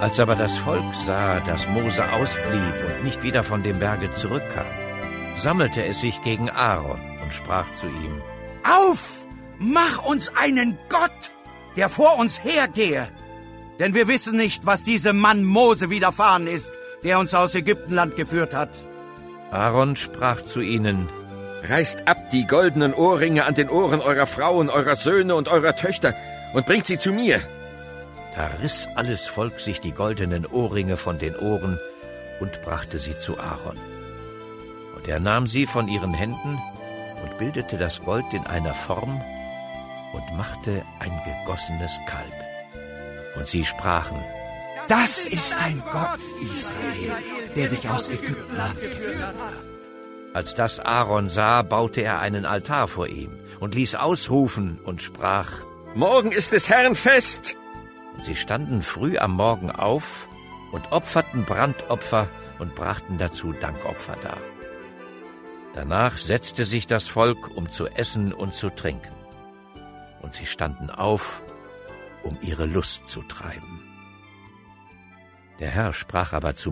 Als aber das Volk sah, dass Mose ausblieb und nicht wieder von dem Berge zurückkam, sammelte es sich gegen Aaron und sprach zu ihm: Auf, mach uns einen Gott, der vor uns hergehe. Denn wir wissen nicht, was diesem Mann Mose widerfahren ist, der uns aus Ägyptenland geführt hat. Aaron sprach zu ihnen: Reißt ab die goldenen Ohrringe an den Ohren eurer Frauen, eurer Söhne und eurer Töchter und bringt sie zu mir. Da riss alles Volk sich die goldenen Ohrringe von den Ohren und brachte sie zu Aaron. Und er nahm sie von ihren Händen und bildete das Gold in einer Form und machte ein gegossenes Kalb. Und sie sprachen: Das ist ein Gott, Israel, der dich aus Ägyptenland geführt hat. Als das Aaron sah, baute er einen Altar vor ihm und ließ ausrufen und sprach: Morgen ist des Herrn Fest. Und sie standen früh am Morgen auf und opferten Brandopfer und brachten dazu Dankopfer dar. Danach setzte sich das Volk, um zu essen und zu trinken. Und sie standen auf, um ihre Lust zu treiben. Der Herr sprach aber zu